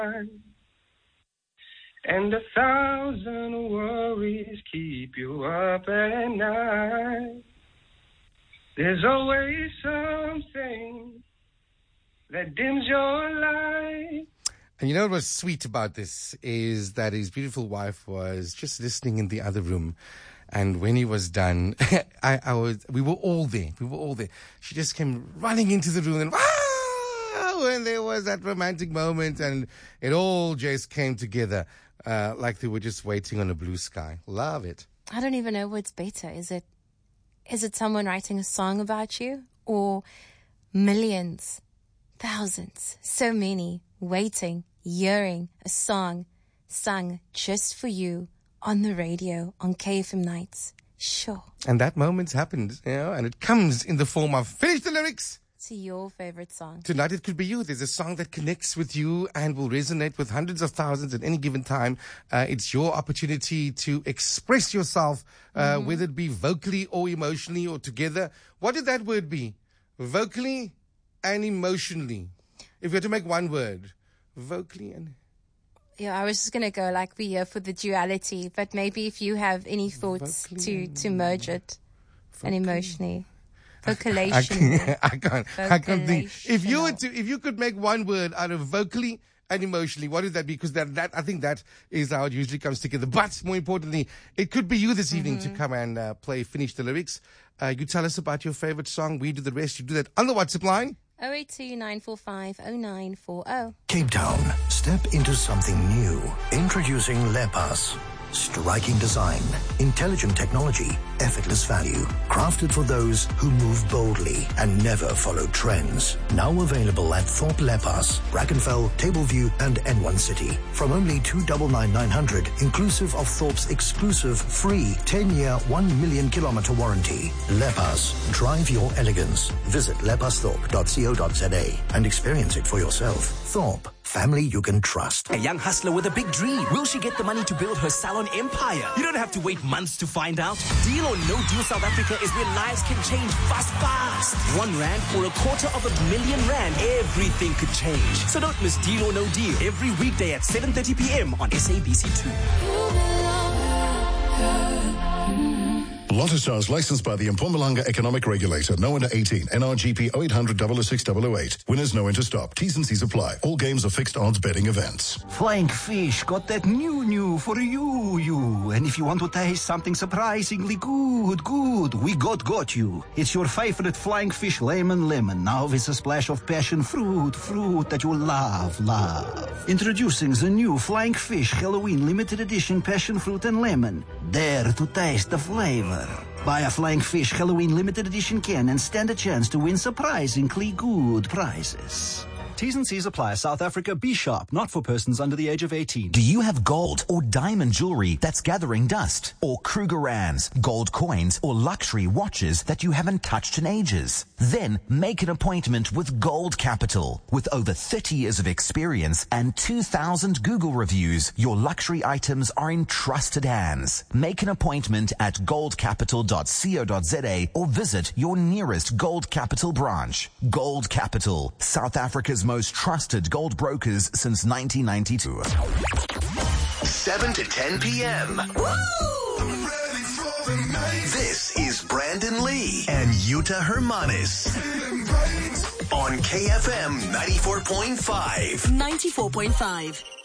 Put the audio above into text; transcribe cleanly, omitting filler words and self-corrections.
And 1,000 worries keep you up at night. There's always something that dims your light. And you know what was sweet about this is that his beautiful wife was just listening in the other room. And when he was done, we were all there. She just came running into the room and and there was that romantic moment and it all just came together like they were just waiting on a blue sky. Love it. I don't even know what's better. Is it someone writing a song about you or millions, thousands, so many waiting, hearing a song sung just for you on the radio on KFM Nights? Sure. And that moment's happened, and it comes in the form of finish the lyrics to your favorite song. Tonight it could be you. There's a song that connects with you and will resonate with hundreds of thousands at any given time. It's your opportunity to express yourself, whether it be vocally or emotionally or together. What did that word be? Vocally and emotionally. If you had to make one word, vocally and... Yeah, I was just going to go like we're here for the duality, but maybe if you have any thoughts to merge it and emotionally. Vocalation. I can't think. If you could make one word out of vocally and emotionally, what would that be? Because that I think that is how it usually comes together. But more importantly, it could be you this evening to come and play Finish the Lyrics. You tell us about your favorite song. We do the rest. You do that on the WhatsApp line. 082-945-0940. Cape Town, step into something new. Introducing Lepas. Striking design, intelligent technology, effortless value. Crafted for those who move boldly and never follow trends. Now available at Thorpe Lepas, Brackenfell, Tableview and N1 City. From only $299,900, inclusive of Thorpe's exclusive free 10-year, 1 million kilometer warranty. Lepas, drive your elegance. Visit lepasthorpe.co.za and experience it for yourself. Thorpe, family you can trust. A young hustler with a big dream. Will she get the money to build her salon empire? You don't have to wait months to find out. Deal or No Deal South Africa is where lives can change fast. R1 or R250,000, everything could change. So don't miss Deal or No Deal every weekday at 7:30 p.m. on SABC2. Lotto-Stars licensed by the Mpumalanga Economic Regulator. No under 18. NRGP 0800 006 008. Winners no enter stop. T's and C's apply. All games are fixed odds betting events. Flying Fish got that new for you. And if you want to taste something surprisingly good, we got you. It's your favorite Flying Fish lemon. Now with a splash of passion fruit that you love. Introducing the new Flying Fish Halloween limited edition passion fruit and lemon. Dare to taste the flavor. Buy a Flying Fish Halloween limited edition can and stand a chance to win surprisingly good prizes. T's and C's apply. South Africa, be sharp, not for persons under the age of 18. Do you have gold or diamond jewelry that's gathering dust? Or Krugerrands, gold coins, or luxury watches that you haven't touched in ages? Then make an appointment with Gold Capital. With over 30 years of experience and 2,000 Google reviews, your luxury items are in trusted hands. Make an appointment at goldcapital.co.za or visit your nearest Gold Capital branch. Gold Capital, South Africa's most trusted gold brokers since 1992. 7 to 10 p.m. This is Brandon Lee and Yuta Hermanis on KFM 94.5. 94.5.